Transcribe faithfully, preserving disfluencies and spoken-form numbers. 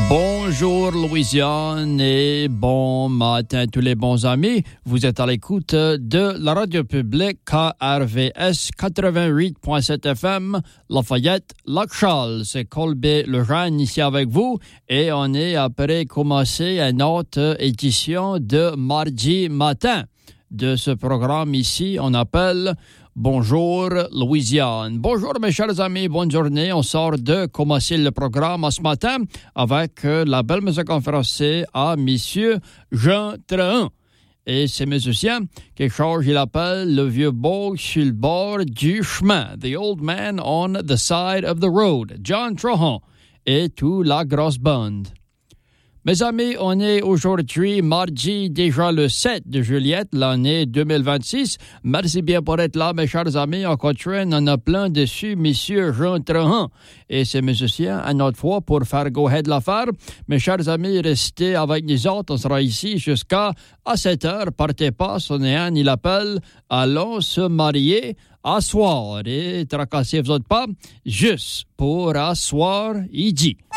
Bonjour Louisiane et bon matin tous les bons amis. Vous êtes à l'écoute de la radio publique K R V S quatre-vingt-huit point sept F M, Lafayette, Lac-Charles. C'est Colbert Lejeune ici avec vous et on est après commencer une autre édition de mardi matin de ce programme ici. On appelle Bonjour Louisiane. Bonjour mes chers amis, bonne journée. On sort de commencer le programme ce matin avec euh, la belle musique en français à Monsieur Jean Trahan. Et ces musiciens, quelque chose il appelle le vieux beau sur le bord du chemin. The old man on the side of the road. John Trahan et toute la grosse bande. Mes amis, on est aujourd'hui mardi déjà le sept de juillet, l'année deux mille vingt-six. Merci bien pour être là, mes chers amis. En continue, on a plein dessus, Monsieur Jean Trahan et ses musiciens, à notre fois, pour faire go ahead l'affaire. Mes chers amis, restez avec nous autres. On sera ici jusqu'à à sept heures. Partez pas, sonnez un, il appelle. Allons se marier à soir. Et tracassez-vous pas, juste pour asseoir, il dit.